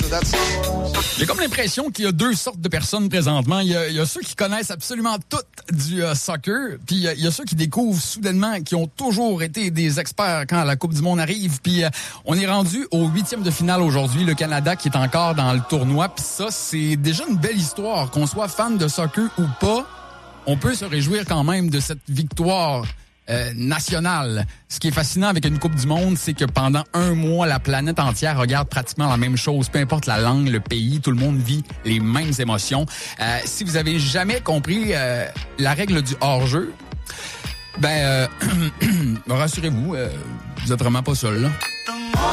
J'ai comme l'impression qu'il y a deux sortes de personnes présentement. Il y a ceux qui connaissent absolument tout du soccer, puis il y a ceux qui découvrent soudainement, qui ont toujours été des experts quand la Coupe du Monde arrive. Puis on est rendu au 8e de finale aujourd'hui, le Canada qui est encore dans le tournoi. Puis ça, c'est déjà une belle histoire. Qu'on soit fan de soccer ou pas, on peut se réjouir quand même de cette victoire nationale. Ce qui est fascinant avec une Coupe du Monde, c'est que pendant un mois, la planète entière regarde pratiquement la même chose. Peu importe la langue, le pays, tout le monde vit les mêmes émotions. Si vous avez jamais compris la règle du hors-jeu, rassurez-vous, vous êtes vraiment pas seul, là.